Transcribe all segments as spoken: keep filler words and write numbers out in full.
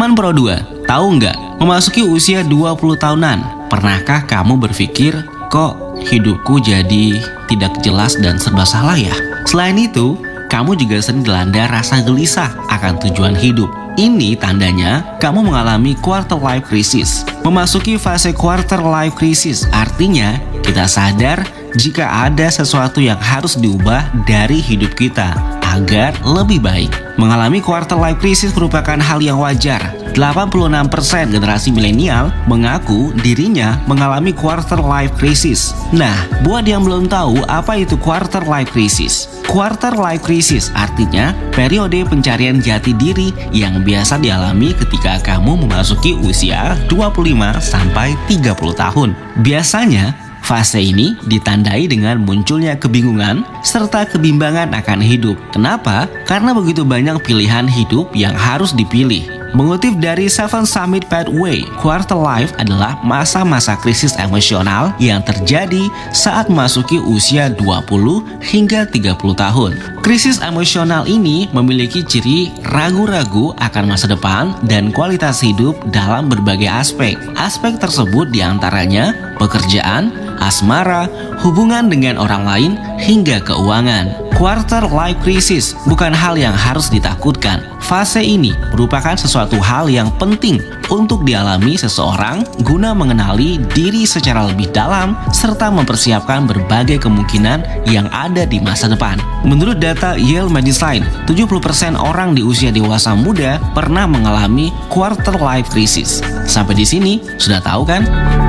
Teman Pro dua, tahu nggak? Memasuki usia dua puluh tahunan, pernahkah kamu berpikir, kok hidupku jadi tidak jelas dan serba salah ya? Selain itu, kamu juga sering dilanda rasa gelisah akan tujuan hidup. Ini tandanya kamu mengalami quarter life crisis. Memasuki fase quarter life crisis artinya kita sadar jika ada sesuatu yang harus diubah dari hidup kita agar lebih baik. Mengalami quarter life crisis merupakan hal yang wajar. delapan puluh enam persen generasi milenial mengaku dirinya mengalami quarter life crisis. Nah, buat yang belum tahu apa itu quarter life crisis. Quarter life crisis artinya periode pencarian jati diri yang biasa dialami ketika kamu memasuki usia dua puluh lima sampai tiga puluh tahun. Biasanya fase ini ditandai dengan munculnya kebingungan serta kebimbangan akan hidup. Kenapa? Karena begitu banyak pilihan hidup yang harus dipilih. Mengutip dari Seven Summit Pathway, quarter life adalah masa-masa krisis emosional yang terjadi saat memasuki usia dua puluh hingga tiga puluh tahun. Krisis emosional ini memiliki ciri ragu-ragu akan masa depan dan kualitas hidup dalam berbagai aspek. Aspek tersebut diantaranya pekerjaan, asmara, hubungan dengan orang lain, hingga keuangan. Quarter life crisis bukan hal yang harus ditakutkan. Fase ini merupakan sesuatu hal yang penting untuk dialami seseorang guna mengenali diri secara lebih dalam serta mempersiapkan berbagai kemungkinan yang ada di masa depan. Menurut data Yale Medicine, tujuh puluh persen orang di usia dewasa muda pernah mengalami quarter life crisis. Sampai di sini sudah tahu kan?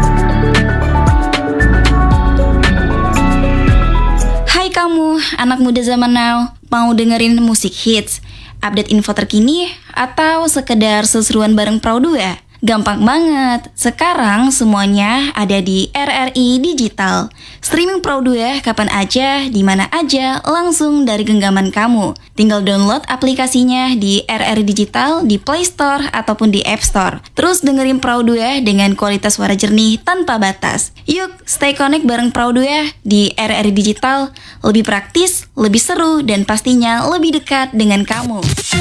Kamu, anak muda zaman now, mau dengerin musik hits, update info terkini, atau sekedar seseruan bareng Pro dua? Gampang banget, sekarang semuanya ada di R R I Digital. Streaming Pro dua kapan aja, di mana aja, langsung dari genggaman kamu. Tinggal download aplikasinya di R R I Digital, di Play Store, ataupun di App Store. Terus dengerin Pro dua dengan kualitas suara jernih tanpa batas. Yuk, stay connect bareng Pro dua di R R I Digital. Lebih praktis, lebih seru, dan pastinya lebih dekat dengan kamu.